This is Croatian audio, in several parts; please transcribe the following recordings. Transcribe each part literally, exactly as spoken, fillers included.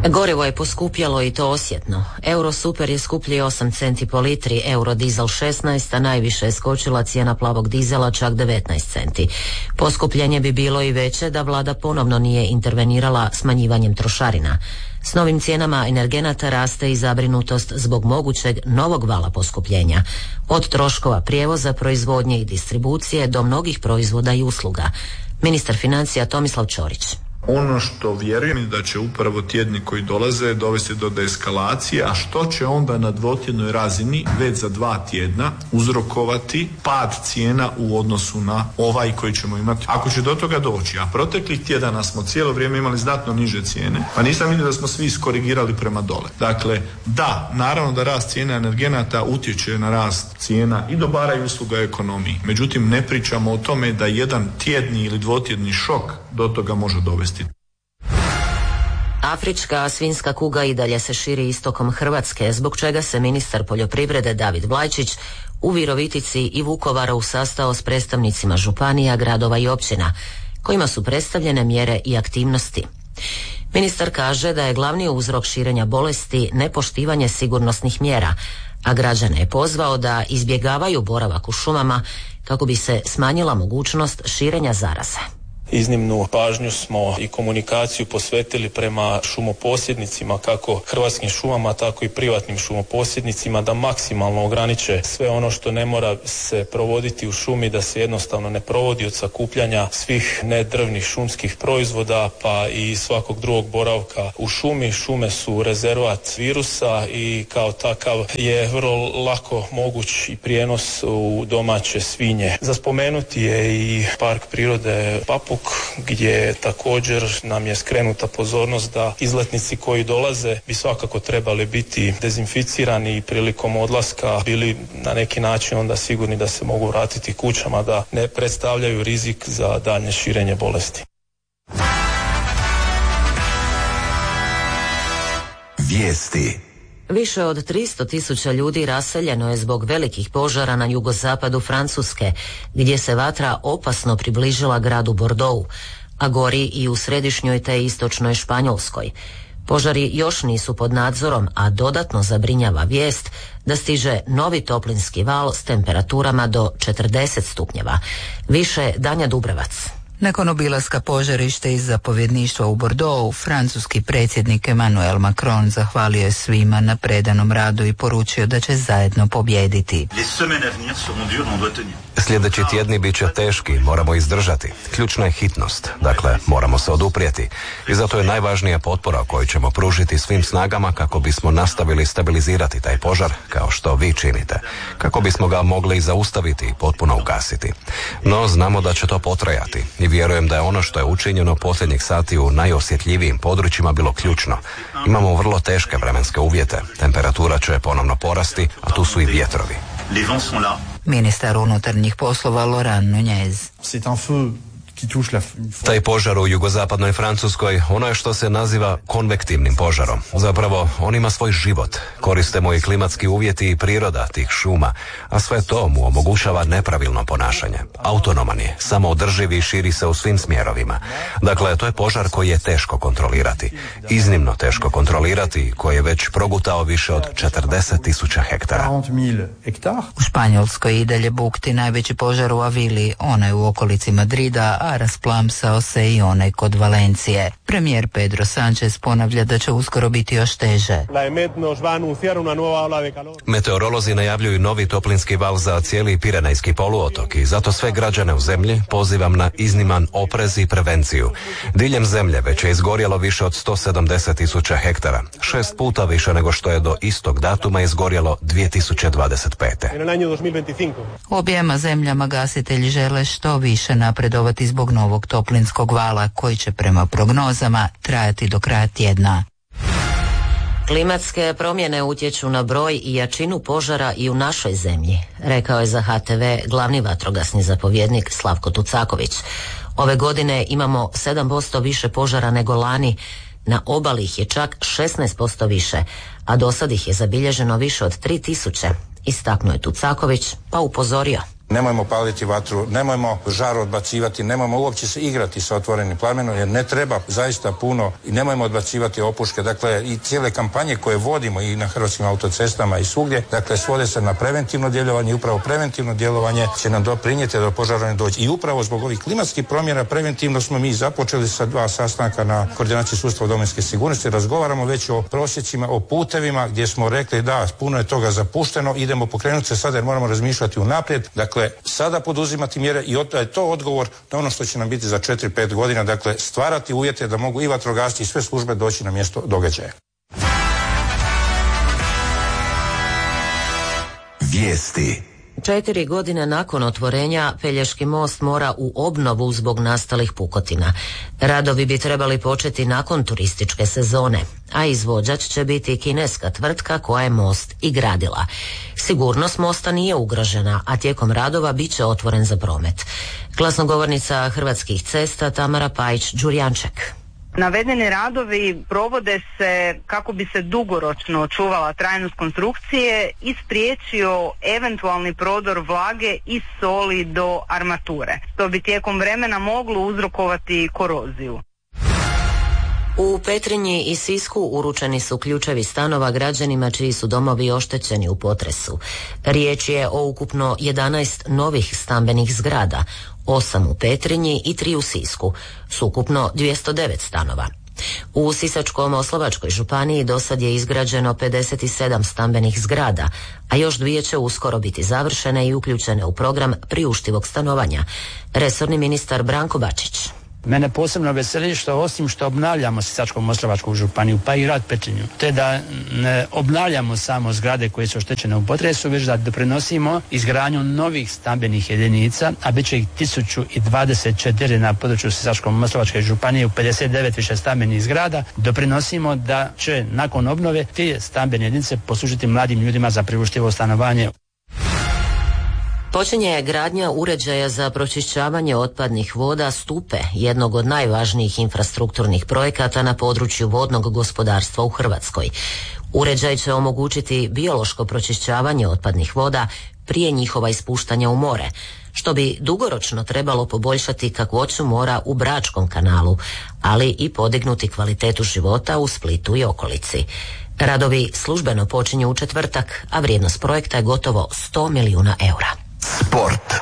Gorivo je poskupjelo i to osjetno. Euro super je skuplji osam centi po litri, euro dizel šesnaest, a najviše je skočila cijena plavog dizela čak devetnaest centi. Poskupljenje bi bilo i veće da vlada ponovno nije intervenirala smanjivanjem trošarina. S novim cijenama energenata raste i zabrinutost zbog mogućeg novog vala poskupljenja. Od troškova prijevoza, proizvodnje i distribucije do mnogih proizvoda i usluga. Ministar financija Tomislav Ćorić. Ono što vjerujem da će upravo tjedni koji dolaze dovesti do deeskalacije, a što će onda na dvotjednoj razini već za dva tjedna uzrokovati pad cijena u odnosu na ovaj koji ćemo imati. Ako će do toga doći, a proteklih tjedana smo cijelo vrijeme imali znatno niže cijene, pa nisam vidio da smo svi iskorigirali prema dole. Dakle, da, naravno da rast cijena energenata utječe na rast cijena i dobara i usluga u ekonomiji. Međutim, ne pričamo o tome da jedan tjedni ili dvotjedni šok do toga može dovesti. Afrička svinjska kuga i dalje se širi istokom Hrvatske, zbog čega se ministar poljoprivrede David Blajčić u Virovitici i Vukovaru sastao s predstavnicima županija, gradova i općina, kojima su predstavljene mjere i aktivnosti. Ministar kaže da je glavni uzrok širenja bolesti nepoštivanje sigurnosnih mjera, a građane je pozvao da izbjegavaju boravak u šumama kako bi se smanjila mogućnost širenja zaraze. Iznimnu pažnju smo i komunikaciju posvetili prema šumoposjednicima, kako Hrvatskim šumama, tako i privatnim šumoposjednicima, da maksimalno ograniče sve ono što ne mora se provoditi u šumi, da se jednostavno ne provodi, od sakupljanja svih nedrvnih šumskih proizvoda pa i svakog drugog boravka u šumi. Šume su rezervat virusa i kao takav je vrlo lako moguć i prijenos u domaće svinje. Za spomenuti je i park prirode Papuk, gdje također nam je skrenuta pozornost da izletnici koji dolaze bi svakako trebali biti dezinficirani i prilikom odlaska bili na neki način onda sigurni da se mogu vratiti kućama, da ne predstavljaju rizik za daljnje širenje bolesti. Vijesti. Više od tristo tisuća ljudi raseljeno je zbog velikih požara na jugozapadu Francuske, gdje se vatra opasno približila gradu Bordeaux, a gori i u središnjoj te istočnoj Španjolskoj. Požari još nisu pod nadzorom, a dodatno zabrinjava vijest da stiže novi toplinski val s temperaturama do četrdeset stupnjeva. Više Danja Dubrevac. Nakon obilaska požarišta iz zapovjedništva u Bordeaux, francuski predsjednik Emmanuel Macron zahvalio je svima na predanom radu i poručio da će zajedno pobijediti. Sljedeći tjedni bit će teški, moramo izdržati. Ključna je hitnost, dakle moramo se oduprijeti. I zato je najvažnija potpora koju ćemo pružiti svim snagama kako bismo nastavili stabilizirati taj požar, kao što vi činite, kako bismo ga mogli zaustaviti i potpuno ugasiti. No znamo da će to potrajati i vjerujem da je ono što je učinjeno posljednjih sati u najosjetljivijim područjima bilo ključno. Imamo vrlo teške vremenske uvjete, temperatura će ponovno porasti, a tu su i vjetrovi. Ministar unutarnjih poslova Laurent Nunez. Taj požar u jugozapadnoj Francuskoj, ono je što se naziva konvektivnim požarom. Zapravo, on ima svoj život. Koristimo i klimatski uvjeti i priroda tih šuma, a sve to mu omogućava nepravilno ponašanje. Autonoman je, samoodrživ i širi se u svim smjerovima. Dakle, to je požar koji je teško kontrolirati. Iznimno teško kontrolirati, koji je već progutao više od četrdeset tisuća hektara. U Španjolskoj i dalje bukti najveći požar u Avili, onaj u okolici Madrida, a rasplamsao se i onaj kod Valencije. Premijer Pedro Sánchez ponavlja da će uskoro biti još teže. Meteorolozi najavljuju novi toplinski val za cijeli Pirenejski poluotok i zato sve građane u zemlji pozivam na izniman oprez i prevenciju. Diljem zemlje već je izgorjelo više od sto sedamdeset tisuća hektara, šest puta više nego što je do istog datuma izgorjelo dvije tisuće dvadeset pete. U objema zemljama gasitelji žele što više napredovati zbog novog toplinskog vala koji će prema prognozama trajati do kraja tjedna. Klimatske promjene utječu na broj i jačinu požara i u našoj zemlji, rekao je za H T V glavni vatrogasni zapovjednik Slavko Tucaković. Ove godine imamo sedam posto više požara nego lani, na obali ih je čak šesnaest posto više, a dosad ih je zabilježeno više od tri tisuće, istaknuo je Tucaković pa upozorio. Nemojmo paliti vatru, nemojmo žar odbacivati, nemojmo uopće se igrati sa otvorenim plamenom jer ne treba zaista puno i nemojmo odbacivati opuške. Dakle, i cijele kampanje koje vodimo i na hrvatskim autocestama i svugdje, dakle, svode se na preventivno djelovanje i upravo preventivno djelovanje će nam doprinijeti da do požara ne dođe. I upravo zbog ovih klimatskih promjena preventivno smo mi započeli sa dva sastanka na koordinaciji sustava domovinske sigurnosti. Razgovaramo već o prosjecima, o putevima gdje smo rekli da puno je toga zapušteno, idemo pokrenuti se sada jer moramo razmišljati unaprijed. Dakle, sada poduzimati mjere i je to odgovor na ono što će nam biti za četiri pet godina, dakle stvarati uvjete da mogu i vatrogasci i sve službe doći na mjesto događaja. Vijesti. Četiri godine nakon otvorenja Pelješki most mora u obnovu zbog nastalih pukotina. Radovi bi trebali početi nakon turističke sezone, a izvođač će biti kineska tvrtka koja je most i gradila. Sigurnost mosta nije ugrožena, a tijekom radova bit će otvoren za promet. Glasnogovornica Hrvatskih cesta Tamara Pajić-Đurjanček. Navedeni radovi provode se kako bi se dugoročno očuvala trajnost konstrukcije i spriječio eventualni prodor vlage i soli do armature, što bi tijekom vremena moglo uzrokovati koroziju. U Petrinji i Sisku uručeni su ključevi stanova građanima čiji su domovi oštećeni u potresu. Riječ je o ukupno jedanaest novih stambenih zgrada, osam u Petrinji i tri u Sisku, s ukupno dvjesto devet stanova. U Sisačko-moslavačkoj županiji dosad je izgrađeno pedeset sedam stambenih zgrada, a još dvije će uskoro biti završene i uključene u program priuštivog stanovanja. Resorni ministar Branko Bačić. Mene posebno veseli što osim što obnavljamo Sisačko-moslavačku županiju pa i grad Petrinju, te da ne obnavljamo samo zgrade koje su oštećene u potresu, već da doprinosimo izgradnju novih stambenih jedinica, a bit će ih tisuću dvadeset četiri na području Sisačko-moslavačke županije u pedeset devet više stambenih zgrada. Doprinosimo da će nakon obnove te stambene jedinice poslužiti mladim ljudima za priuštivo stanovanje. Počinje gradnja uređaja za pročišćavanje otpadnih voda Stupe, jednog od najvažnijih infrastrukturnih projekata na području vodnog gospodarstva u Hrvatskoj. Uređaj će omogućiti biološko pročišćavanje otpadnih voda prije njihova ispuštanja u more, što bi dugoročno trebalo poboljšati kakvoću mora u Bračkom kanalu, ali i podignuti kvalitetu života u Splitu i okolici. Radovi službeno počinju u četvrtak, a vrijednost projekta je gotovo sto milijuna eura. Sport.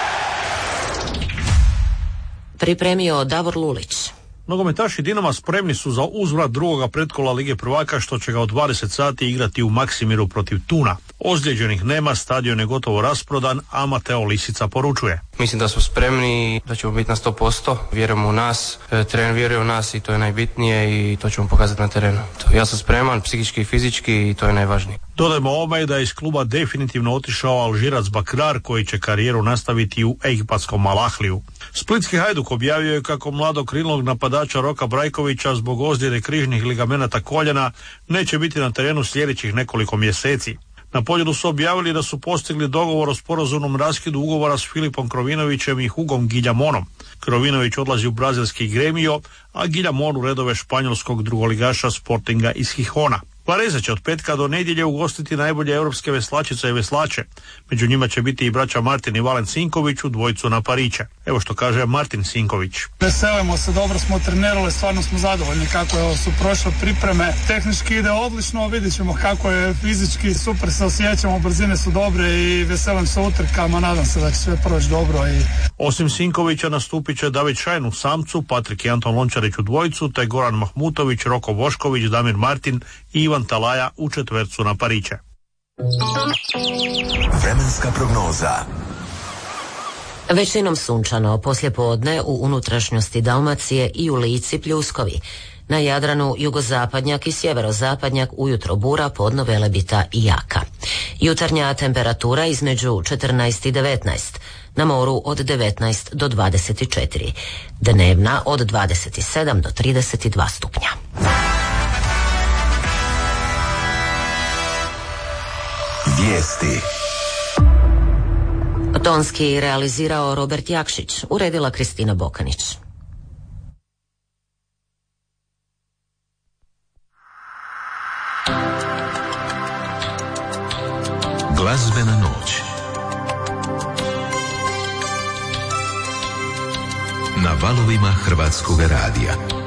Pripremio Davor Lulić. Nogometaši Dinama spremni su za uzvrat drugoga pretkola Lige prvaka što će ga od dvadeset sati igrati u Maksimiru protiv Tuna. Ozlijeđenih nema, stadion je gotovo rasprodan, a Mateo Lisica poručuje. Mislim da smo spremni, da ćemo biti na sto posto, vjerujemo u nas, trener vjeruje u nas i to je najbitnije i to ćemo pokazati na terenu. Ja sam spreman, psihički i fizički i to je najvažnije. Dodajmo ovome da je iz kluba definitivno otišao Alžirac Bakrar koji će karijeru nastaviti u egipatskom Malahliju. Splitski Hajduk objavio je kako mladog krilnog napadača Roka Brajkovića zbog ozljede križnih ligamenata koljena neće biti na terenu sljedećih nekoliko mjeseci. Na Poljudu su objavili da su postigli dogovor o sporazumnom raskidu ugovora s Filipom Krovinovićem i Hugom Giljamonom. Krovinović odlazi u brazilski Gremio, a Giljamon u redove španjolskog drugoligaša Sportinga iz Gijona. Vareza će od petka do nedjelje ugostiti najbolje europske veslačice i veslače. Među njima će biti i braća Martin i Valen Sinković u dvojicu na pariće. Evo što kaže Martin Sinković. Veselimo se, dobro smo trenirali, stvarno smo zadovoljni kako su prošle pripreme. Tehnički ide odlično, vidjet ćemo kako je fizički, super se osjećamo, brzine su dobre i veselim se utrkama, nadam se da će sve proći dobro. I... Osim Sinkovića nastupit će David Šajn u samcu, Patrik i Anton Lončarić u dvojicu, te Goran Mahmutović, Roko Bošković, Damir Martin i Ivan Talaja u četvercu na pariće. Vremenska prognoza. Većinom sunčano, poslijepodne u unutrašnjosti Dalmacije i u Lici pljuskovi. Na Jadranu jugozapadnjak i sjeverozapadnjak, ujutro bura, podno velebita i jaka. Jutarnja temperatura između četrnaest i devetnaest, na moru od devetnaest do dvadeset četiri, dnevna od dvadeset sedam do trideset dva stupnja. Vijesti. Tonski realizirao Robert Jakšić, uredila Kristina Bokanić. Glazbena noć. na valovima Hrvatskog radija.